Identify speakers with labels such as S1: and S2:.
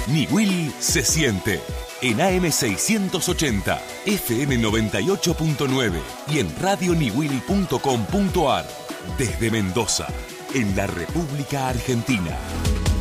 S1: Niwil se siente en AM680, FM 98.9 y en radioniwil.com.ar. Desde Mendoza, en la República Argentina.